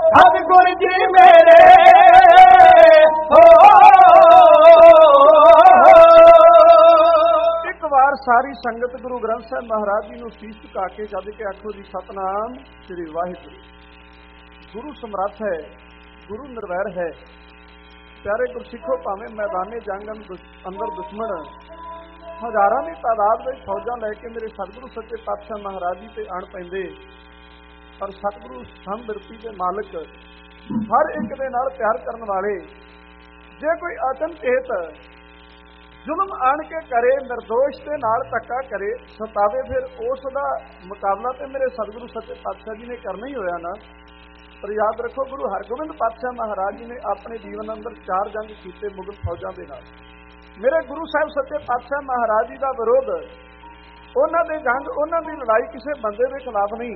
ਸਤਿਗੁਰ ਜੀ ਮੇਰੇ ਹੋ। ਇੱਕ ਵਾਰ ਸਾਰੀ ਸੰਗਤ ਗੁਰੂ ਗ੍ਰੰਥ ਸਾਹਿਬ ਮਹਾਰਾਜ ਜੀ ਨੂੰ ਸੀਸ ਝੁਕਾ ਕੇ ਜਦ ਕੇ ਆਖੋ ਜੀ ਸਤਨਾਮ ਸ੍ਰੀ ਵਾਹਿਗੁਰੂ। ਗੁਰੂ ਸਮਰੱਥ ਹੈ, ਗੁਰੂ ਨਿਰਵੈਰ ਹੈ। ਪਿਆਰੇ ਗੁਰਸਿੱਖੋ, ਭਾਵੇਂ ਮੈਦਾਨੇ ਜੰਗ ਅੰਦਰ ਦੁਸ਼ਮਣ ਹਜ਼ਾਰਾਂ ਦੀ ਤਾਦਾਦ ਵਿੱਚ ਫੌਜਾਂ ਲੈ ਕੇ ਮੇਰੇ ਸਤਿਗੁਰੂ ਸੱਚੇ ਪਾਤਸ਼ਾਹ ਮਹਾਰਾਜ ਜੀ ਤੇ ਆਣ ਪੈਂਦੇ, ਪਰ ਸਤਿਗੁਰੂ ਸਮਬਿਰਤੀ ਦੇ ਮਾਲਕ, ਹਰ ਇੱਕ ਦੇ ਨਾਲ ਪਿਆਰ ਕਰਨ ਵਾਲੇ, ਜੇ ਕੋਈ ਅਚਨਚੇਤ ਜ਼ੁਲਮ ਆਣ ਕੇ ਕਰੇ, ਨਿਰਦੋਸ਼ ਦੇ ਨਾਲ ਧੱਕਾ ਕਰੇ, ਸਤਾਵੇ, ਫਿਰ ਉਸ ਦਾ ਮੁਕਾਬਲਾ ਤੇ ਮੇਰੇ ਸਤਿਗੁਰੂ ਸੱਚੇ ਪਾਤਸ਼ਾਹ ਜੀ ਨੇ ਕਰਨਾ ਹੀ ਹੋਇਆ ਨਾ। ਪਰ ਯਾਦ ਰੱਖੋ, ਗੁਰੂ ਹਰਗੋਬਿੰਦ ਪਾਤਸ਼ਾਹ ਮਹਾਰਾਜ ਜੀ ਨੇ ਆਪਣੇ ਜੀਵਨ ਅੰਦਰ 4 ਜੰਗ ਕੀਤੇ ਮੁਗਲ ਫੌਜਾਂ ਦੇ ਨਾਲ। ਮੇਰੇ ਗੁਰੂ ਸਾਹਿਬ ਸੱਚੇ ਪਾਤਸ਼ਾਹ ਮਹਾਰਾਜ ਜੀ ਦਾ ਵਿਰੋਧ, ਉਹਨਾਂ ਦੇ ਜੰਗ, ਉਹਨਾਂ ਦੀ ਲੜਾਈ ਕਿਸੇ ਬੰਦੇ ਦੇ ਖਿਲਾਫ ਨਹੀਂ,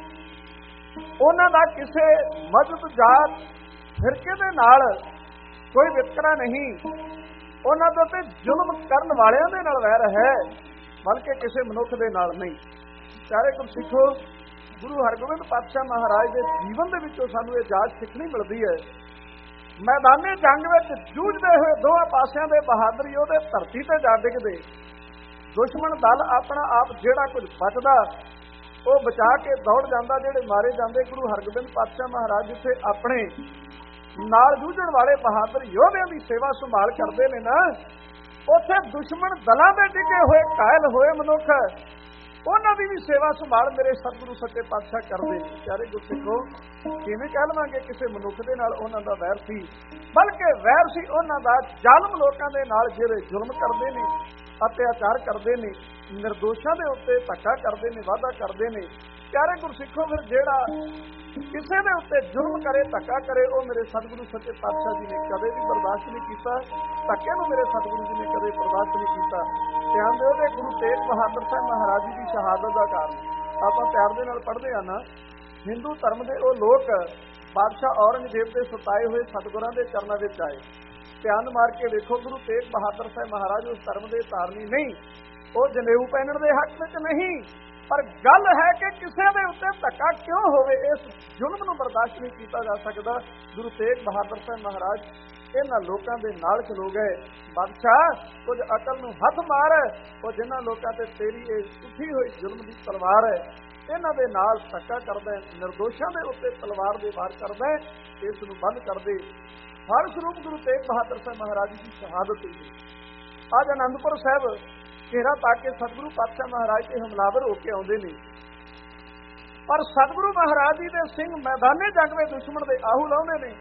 ਉਹਨਾਂ ਦਾ ਕਿਸੇ ਮਜ਼ਹਬ, ਜਾਤ, ਫਿਰਕੇ ਦੇ ਨਾਲ ਕੋਈ ਵਿਤਕਰਾ ਨਹੀਂ, ਉਹਨਾਂ ਦੇ ਉੱਤੇ ਜ਼ੁਲਮ ਕਰਨ ਵਾਲਿਆਂ ਦੇ ਨਾਲ ਵੈਰ ਹੈ, ਬਲਕਿ ਕਿਸੇ ਮਨੁੱਖ ਦੇ ਨਾਲ ਨਹੀਂ। ਪਿਆਰੇ ਗੁਰਸਿੱਖੋ, ਗੁਰੂ ਹਰਗੋਬਿੰਦ ਪਾਤਸ਼ਾਹ ਮਹਾਰਾਜ ਦੇ ਜੀਵਨ ਦੇ ਵਿੱਚੋਂ ਸਾਨੂੰ ਇਹ ਜਾਚ ਸਿੱਖਣੀ ਮਿਲਦੀ ਹੈ। ਮੈਦਾਨੇ ਜੰਗ ਵਿੱਚ ਜੂਝਦੇ ਹੋਏ ਦੋਹਾਂ ਪਾਸਿਆਂ ਦੇ ਬਹਾਦਰ ਯੋਧੇ ਧਰਤੀ ਤੇ ਜਾ ਡਿੱਗਦੇ, ਦੁਸ਼ਮਣ ਦਲ ਆਪਣਾ ਆਪ ਜਿਹੜਾ ਕੁਝ ਬਚਦਾ ਉਹ ਬਚਾ ਕੇ ਦੌੜ ਜਾਂਦਾ, ਜਿਹੜੇ ਮਾਰੇ ਜਾਂਦੇ। ਗੁਰੂ ਹਰਗੋਬਿੰਦ ਪਾਤਸ਼ਾਹ ਮਹਾਰਾਜ ਜਿੱਥੇ ਆਪਣੇ ਨਾਲ ਜੂਝਣ ਵਾਲੇ ਬਹਾਦਰ ਯੋਧਿਆਂ ਦੀ ਸੇਵਾ ਸੰਭਾਲ ਕਰਦੇ ਨੇ ਨਾ, ਉੱਥੇ ਦੁਸ਼ਮਣ ਦਲਾਂ ਦੇ ਡਿੱਗੇ ਹੋਏ ਘਾਇਲ ਹੋਏ ਮਨੁੱਖ, ਉਹਨਾਂ ਦੀ ਵੀ ਸੇਵਾ ਸੰਭਾਲ ਮੇਰੇ ਸਤਿਗੁਰੂ ਸੱਚੇ ਪਾਤਸ਼ਾਹ ਕਰਦੇ ਨੇ। ਪਿਆਰੇ ਗੁਰਸਿੱਖੋ, ਕਿਵੇਂ ਕਹਿ ਲਵਾਂਗੇ ਕਿਸੇ ਮਨੁੱਖ ਦੇ ਨਾਲ ਉਹਨਾਂ ਦਾ ਵੈਰ ਸੀ, ਬਲਕਿ ਵੈਰ ਸੀ ਉਹਨਾਂ ਦਾ ਜ਼ਾਲਮ ਲੋਕਾਂ ਦੇ ਨਾਲ, ਜਿਹੜੇ ਜ਼ੁਲਮ ਕਰਦੇ ਨੇ, ਅਤਿਆਚਾਰ ਕਰਦੇ ਨੇ, ਨਿਰਦੋਸ਼ਾਂ ਦੇ ਉੱਤੇ ਧੱਕਾ ਕਰਦੇ ਨੇ, ਵਾਅਦਾ ਕਰਦੇ ਨੇ। ਪਿਆਰੇ ਗੁਰਸਿੱਖੋ, ਫਿਰ ਜਿਹੜਾ ਕਿਸੇ ਦੇ ਉੱਤੇ ਜ਼ੁਲਮ ਕਰੇ, ਧੱਕਾ ਕਰੇ, ਉਹ ਮੇਰੇ ਸਤਿਗੁਰੂ ਸੱਚੇ ਪਾਤਸ਼ਾਹ ਜੀ ਨੇ ਕਦੇ ਵੀ ਬਰਦਾਸ਼ਤ ਨਹੀਂ ਕੀਤਾ। ਧੱਕੇ ਨੂੰ ਮੇਰੇ ਸਤਿਗੁਰੂ ਜੀ ਨੇ ਕਦੇ ਬਰਦਾਸ਼ਤ ਨਹੀਂ ਕੀਤਾ। ਧਿਆਨ ਦਿਓ ਕਿ ਗੁਰੂ ਤੇਗ ਬਹਾਦਰ ਸਾਹਿਬ ਮਹਾਰਾਜ ਜੀ ਦੀ ਸ਼ਹਾਦਤ ਦਾ ਕਾਰਨ ਆਪਾਂ ਪਿਆਰ ਦੇ ਨਾਲ ਪੜ੍ਹਦੇ ਹਾਂ ਨਾ, ਹਿੰਦੂ ਧਰਮ ਦੇ ਉਹ ਲੋਕ ਬਾਦਸ਼ਾਹ ਔਰੰਗਜ਼ੇਬ ਦੇ ਸਤਾਏ ਹੋਏ ਸਤਿਗੁਰਾਂ ਦੇ ਚਰਨਾਂ ਵਿੱਚ ਆਏ। ਧਿਆਨ ਮਾਰ ਕੇ ਵੇਖੋ, ਗੁਰੂ ਤੇਗ ਬਹਾਦਰ ਸਾਹਿਬ ਮਹਾਰਾਜ ਉਸ ਧਰਮ ਦੇ ਧਾਰਨੀ ਨਹੀਂ, ਉਹ ਜਨੇਊ ਪਹਿਨਣ ਦੇ ਹੱਕ ਵਿੱਚ ਨਹੀਂ, ਪਰ ਗੱਲ ਹੈ ਕਿ ਕਿਸੇ ਦੇ ਉੱਤੇ ਧੱਕਾ ਕਿਉਂ ਹੋਵੇ, ਇਸ ਜ਼ੁਲਮ ਨੂੰ ਬਰਦਾਸ਼ਤ ਨਹੀਂ ਕੀਤਾ ਜਾ ਸਕਦਾ। ਗੁਰੂ ਤੇਗ ਬਹਾਦਰ ਸਾਹਿਬ ਮਹਾਰਾਜ ਇਹਨਾਂ ਲੋਕਾਂ ਦੇ ਨਾਲ ਖਲੋ ਗਏ। ਬਾਦਸ਼ਾਹ, ਕੁਝ ਅਕਲ ਨੂੰ ਹੱਥ ਮਾਰ, ਉਹ ਜਿਨ੍ਹਾਂ ਲੋਕਾਂ ਤੇ ਤੇਰੀ ਇਹ ਉੱਠੀ ਹੋਈ ਜ਼ੁਲਮ ਦੀ ਤਲਵਾਰ ਹੈ, ਇਹਨਾਂ ਦੇ ਨਾਲ ਧੱਕਾ ਕਰਦਾ, ਨਿਰਦੋਸ਼ਾਂ ਦੇ ਉੱਤੇ ਤਲਵਾਰ ਦੇ ਵਾਰ ਕਰਦਾ, ਇਸ ਨੂੰ ਬੰਦ ਕਰਦੇ। ਫਲ ਸਰੂਪ ਗੁਰੂ ਤੇਗ ਬਹਾਦਰ ਸਾਹਿਬ ਮਹਾਰਾਜ ਦੀ ਸ਼ਹਾਦਤ ਹੋਈ। ਅੱਜ ਅਨੰਦਪੁਰ ਸਾਹਿਬ ਘੇਰਾ ਪਾ ਕੇ ਸਤਿਗੁਰੂ ਪਾਤਸ਼ਾਹ ਮਹਾਰਾਜ ਦੇ ਹਮਲਾਵਰ ਹੋ ਕੇ ਆਉਂਦੇ ਨੇ, ਪਰ ਸਤਿਗੁਰੂ ਮਹਾਰਾਜ ਜੀ ਦੇ ਸਿੰਘ ਮੈਦਾਨੇ ਜੰਗ ਵਿੱਚ ਦੁਸ਼ਮਣ ਦੇ ਆਹੂ ਲਾਉਂਦੇ ਨੇ।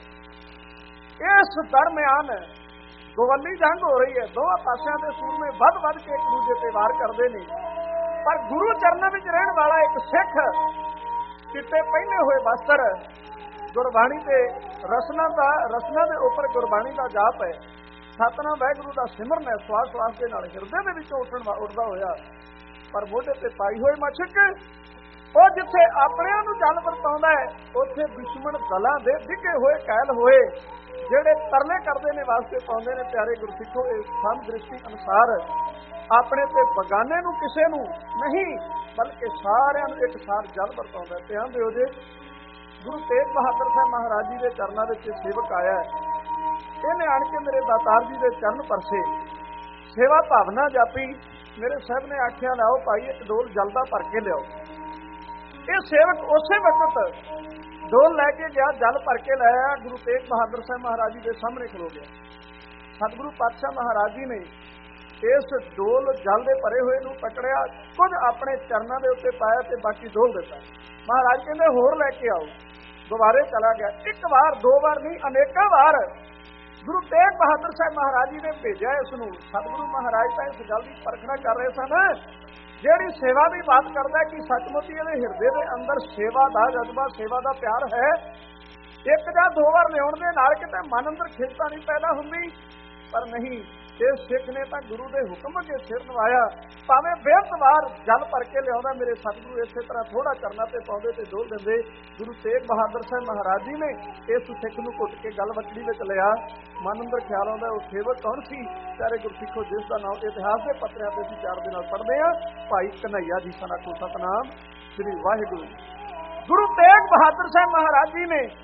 ਇਸ ਦਰਮਿਆਨ ਗੋਵੱਲੀ ਜੰਗ ਹੋ ਰਹੀ ਹੈ, ਦੋਹਾਂ ਪਾਸਿਆਂ ਦੇ ਸੂਰਮੇ ਵੱਧ ਕੇ ਇੱਕ ਦੂਜੇ ਤੇ ਵਾਰ ਕਰਦੇ ਨੇ, ਪਰ ਗੁਰੂ ਚਰਨਾਂ ਵਿੱਚ ਰਹਿਣ ਵਾਲਾ ਇੱਕ ਸਿੱਖ, ਚਿੱਟੇ ਪਹਿਨੇ ਹੋਏ ਵਸਤਰ, ਗੁਰਬਾਣੀ ਤੇ ਰਸਨਾ ਦੇ ਉੱਪਰ ਗੁਰਬਾਣੀ ਦਾ ਜਾਪ ਹੈ, ਸਤਨਾਮ ਵਾਹਿਗੁਰੂ ਦਾ ਸਿਮਰਨ ਹੈ, ਸਵਾਸ ਸਵਾਸ ਦੇ ਨਾਲ ਹਿਰਦੇ ਦੇ ਵਿੱਚੋਂ ਉੱਠਦਾ ਹੋਇਆ, ਪਰ ਮੋਢੇ ਤੇ ਪਾਈ ਹੋਈ ਮਸ਼ਕ, ਉਹ ਜਿੱਥੇ ਆਪਣਿਆਂ ਨੂੰ ਜਲ ਵਰਤਾਉਂਦਾ ਹੈ, ਉੱਥੇ ਦੁਸ਼ਮਣ ਦਲਾਂ ਦੇ ਡਿੱਗੇ ਹੋਏ ਘਾਇਲ ਹੋਏ, ਜਿਹੜੇ ਤਰਲੇ ਕਰਦੇ ਨੇ ਵਾਸਤੇ ਪਾਉਂਦੇ ਨੇ। ਪਿਆਰੇ ਗੁਰਸਿੱਖੋ, ਇਸ ਸਮ ਦ੍ਰਿਸ਼ਟੀ ਅਨੁਸਾਰ ਆਪਣੇ ਤੇ ਬਗਾਨੇ ਨੂੰ ਕਿਸੇ ਨੂੰ ਨਹੀਂ, ਬਲਕਿ ਸਾਰਿਆਂ ਨੂੰ ਇੱਕ ਸਾਰ ਜਲ ਵਰਤਾਉਂਦਾ। ਧਿਆਨ ਦਿਓ ਜੇ, ਗੁਰੂ ਤੇਗ ਬਹਾਦਰ ਸਾਹਿਬ ਮਹਾਰਾਜ ਜੀ ਦੇ ਚਰਨਾਂ ਵਿੱਚ ਸੇਵਕ ਆਇਆ, ਇਹਨੇ ਆਣ ਕੇ ਮੇਰੇ ਦਾਤਾਰ ਜੀ ਦੇ ਚਰਨ ਪਰਸੇ, ਸੇਵਾ ਭਾਵਨਾ ਜਾਪੀ। ਮੇਰੇ ਸਾਹਿਬ ਨੇ ਆਖਿਆ, ਲਾਓ ਭਾਈ, ਇੱਕ ਡੋਲ ਜਲ ਦਾ ਭਰ ਕੇ ਲਿਆਓ। ਇਹ ਸੇਵਕ ਉਸੇ ਵਕਤ ਡੋਲ ਲੈ ਕੇ ਗਿਆ, ਜਲ ਭਰ ਕੇ ਲੈ ਆਇਆ, ਗੁਰੂ ਤੇਗ ਬਹਾਦਰ ਸਾਹਿਬ ਮਹਾਰਾਜ ਜੀ ਦੇ ਸਾਹਮਣੇ ਖਲੋ ਗਿਆ। ਸਤਿਗੁਰੂ ਪਾਤਸ਼ਾਹ ਮਹਾਰਾਜ ਜੀ ਨੇ ਇਸ ਡੋਲ ਜਲ ਦੇ ਭਰੇ ਹੋਏ ਨੂੰ ਪਕੜਿਆ, ਕੁਝ ਆਪਣੇ ਚਰਨਾਂ ਦੇ ਉੱਤੇ ਪਾਇਆ ਤੇ ਬਾਕੀ ਡੋਲ ਦਿੱਤਾ। ਮਹਾਰਾਜ ਕਹਿੰਦੇ, ਹੋਰ ਲੈ ਕੇ ਆਓ। ਦੁਬਾਰੇ ਚਲਾ ਗਿਆ। ਇੱਕ ਵਾਰ, 2 ਵਾਰ ਨਹੀਂ, ਅਨੇਕਾਂ ਵਾਰ ਗੁਰੂ ਤੇਗ ਬਹਾਦਰ ਸਾਹਿਬ ਮਹਾਰਾਜ ਜੀ ਨੇ ਭੇਜਿਆ ਇਸ ਨੂੰ। ਸਤਿਗੁਰੂ ਮਹਾਰਾਜ ਤਾਂ ਇਸ ਗੱਲ ਦੀ ਪਰਖਣਾ ਕਰ ਰਹੇ ਸਨ, ਜਿਹੜੀ ਸੇਵਾ ਦੀ ਬਾਤ ਕਰਦਾ ਕਿ ਸੱਚਮੁੱਚ ਇਹਦੇ ਹਿਰਦੇ ਦੇ ਅੰਦਰ ਸੇਵਾ ਦਾ ਜਜ਼ਬਾ, ਸੇਵਾ ਦਾ ਪਿਆਰ ਹੈ। ਇੱਕ ਜਾਂ 2 ਵਾਰ ਲਿਆਉਣ ਦੇ ਨਾਲ ਕਿਤੇ ਮਨ ਅੰਦਰ ਖਿੱਚਤਾ ਨਹੀਂ ਪੈਦਾ ਹੁੰਦੀ, ਪਰ ਨਹੀਂ, ਇਸ ਸਿੱਖ ਨੇ ਤਾਂ ਗੁਰੂ ਦੇ ਹੁਕਮ ਅੱਗੇ ਸਿਰ ਨਵਾਇਆ। ਭਾਵੇਂ ਬੇਅੰਤ ਵਾਰ ਜਲ ਭਰ ਕੇ ਲਿਆਉਂਦਾ, ਮੇਰੇ ਸਤਿਗੁਰੂ ਇਸੇ ਤਰ੍ਹਾਂ ਥੋੜਾ ਚਰਨਾਂ ਤੇ ਪਾਉਂਦੇ ਤੇ ਡੋਲ ਦਿੰਦੇ। ਗੁਰੂ ਤੇਗ ਬਹਾਦਰ ਸਾਹਿਬ ਮਹਾਰਾਜ ਜੀ ਨੇ ਇਸ ਸਿੱਖ ਨੂੰ ਘੁੱਟ ਕੇ ਗਲ ਵੱਛੜੀ ਵਿੱਚ ਲਿਆ। ਮਨ ਅੰਦਰ ਖਿਆਲ ਆਉਂਦਾ, ਉਹ ਸੇਵਕ ਕੌਣ ਸੀ? ਪਿਆਰੇ ਗੁਰਸਿੱਖੋ, ਜਿਸ ਦਾ ਨਾਮ ਇਤਿਹਾਸ ਦੇ ਪੱਤਰਿਆਂ ਤੇ ਅਸੀਂ ਪਿਆਰ ਦੇ ਨਾਲ ਪੜ੍ਹਦੇ ਹਾਂ, ਭਾਈ ਕਨ੍ਹਈਆ ਜੀ ਸਨ। ਆਖੋ ਸਤਨਾਮ ਸ੍ਰੀ ਵਾਹਿਗੁਰੂ। ਗੁਰੂ ਤੇਗ ਬਹਾਦਰ ਸਾਹਿਬ ਮਹਾਰਾਜ ਜੀ ਨੇ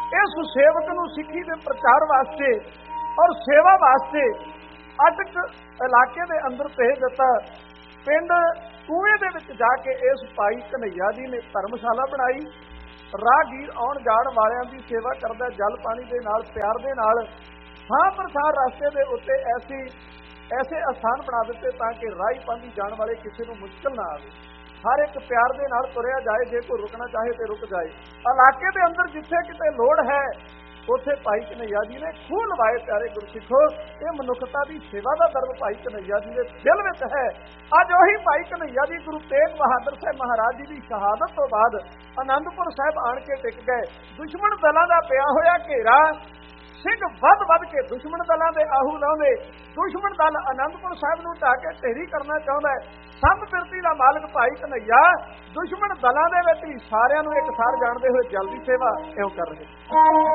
ਇਸ ਸੇਵਕ ਨੂੰ ਸਿੱਖੀ ਦੇ ਪ੍ਰਚਾਰ ਵਾਸਤੇ ਔਰ ਸੇਵਾ ਵਾਸਤੇ ਅਟਕ ਇਲਾਕੇ ਦੇ ਅੰਦਰ ਭੇਜ ਦਿੱਤਾ। ਪਿੰਡ ਕੂਏ ਦੇ ਵਿੱਚ ਜਾ ਕੇ ਇਸ ਭਾਈ ਕਨ੍ਹਈਆ ਜੀ ਨੇ ਧਰਮਸ਼ਾਲਾ ਬਣਾਈ। ਰਾਹਗੀਰ ਆਉਣ ਜਾਣ ਵਾਲਿਆਂ ਦੀ ਸੇਵਾ ਕਰਦਾ, ਜਲ ਪਾਣੀ ਦੇ ਨਾਲ, ਪਿਆਰ ਦੇ ਨਾਲ। ਥਾਂ ਪ੍ਰਸਾਰ ਰਸਤੇ ਦੇ ਉੱਤੇ ਐਸੇ ਅਸਥਾਨ ਬਣਾ ਦਿੱਤੇ ਤਾਂ ਕਿ ਰਾਹੀ ਪਾਂਦੀ ਜਾਣ ਵਾਲੇ ਕਿਸੇ ਨੂੰ ਮੁਸ਼ਕਲ ਨਾ ਆਵੇ। ਹਰ ਇੱਕ ਪਿਆਰ ਦੇ ਨਾਲ ਤੁਰਿਆ ਜਾਏ, ਜੇ ਕੋਈ ਰੁਕਣਾ ਚਾਹੇ ਤੇ ਰੁਕ ਜਾਏ। ਇਲਾਕੇ ਦੇ ਅੰਦਰ ਜਿੱਥੇ ਕਿਤੇ ਲੋੜ ਹੈ ਉੱਥੇ ਭਾਈ ਕਨ੍ਹਈਆ ਜੀ ਨੇ ਖੂਹ ਲਵਾਏ। ਪਿਆਰੇ ਗੁਰਸਿੱਖੋ, ਇਹ ਮਨੁੱਖਤਾ ਦੀ ਸੇਵਾ ਦਾ ਦਰਦ ਭਾਈ ਕਨ੍ਹਈਆ ਜੀ ਦੇ ਦਿਲ ਵਿੱਚ ਹੈ। ਅੱਜ ਉਹੀ ਭਾਈ ਕਨ੍ਹਈਆ ਜੀ ਗੁਰੂ ਤੇਗ ਬਹਾਦਰ ਸਾਹਿਬ ਮਹਾਰਾਜ ਜੀ ਦੀ ਸ਼ਹਾਦਤ ਤੋਂ ਬਾਅਦ ਆਨੰਦਪੁਰ ਸਾਹਿਬ ਆਣ ਕੇ ਟਿਕ ਗਏ। ਦੁਸ਼ਮਣ ਦਲਾਂ ਦਾ ਪਿਆ ਹੋਇਆ ਘੇਰਾ, ਸਿੰਘ ਵੱਧ ਕੇ ਦੁਸ਼ਮਣ ਦਲਾਂ ਦੇ ਆਹੂ ਲਾਉਂਦੇ। ਦੁਸ਼ਮਣ ਦਲ ਆਨੰਦਪੁਰ ਸਾਹਿਬ ਨੂੰ ਢਾਹ ਕੇ ਢੇਰੀ ਕਰਨਾ ਚਾਹੁੰਦਾ ਹੈ। ਸੰਤ ਬਿਰਤੀ ਦਾ ਮਾਲਕ ਭਾਈ ਕਨ੍ਹਈਆ ਦੁਸ਼ਮਣ ਦਲਾਂ ਦੇ ਵਿੱਚ ਵੀ ਸਾਰਿਆਂ ਨੂੰ ਇੱਕ ਸਾਰ ਜਾਣਦੇ ਹੋਏ ਜਲਦੀ ਸੇਵਾ ਇਉਂ ਕਰ ਰਹੇ।